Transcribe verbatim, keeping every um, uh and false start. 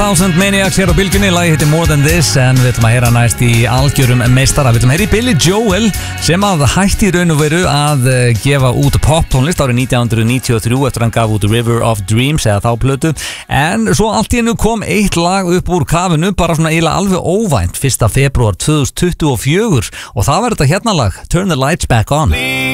Thousand Maniacs hér á bylgjunni, lagi heitir More Than This en við ætlum að heyra næst í algjörum meistara. Við ætlum að heyra í Billy Joel sem að hætti í raun og veru að gefa út poptónlist árið nítján hundruð níutíu og þrjú eftir hann gaf út River of Dreams eða þá plötu, en svo allt í hennu kom eitt lag upp úr kafinu bara svona eiginlega alveg óvænt fyrsta febrúar tvö þúsund tuttugu og fjögur og það var þetta hérna lag Turn the Lights Back On.